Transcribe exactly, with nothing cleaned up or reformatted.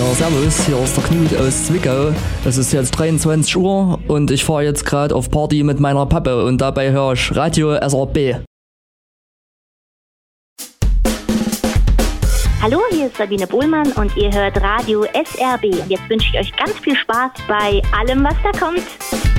Ja, servus, hier ist der Knut aus Zwickau. Es ist jetzt dreiundzwanzig Uhr und ich fahre jetzt gerade auf Party mit meiner Pappe und dabei höre ich Radio S R B. Hallo, hier ist Sabine Bohlmann und ihr hört Radio S R B. Jetzt wünsche ich euch ganz viel Spaß bei allem, was da kommt.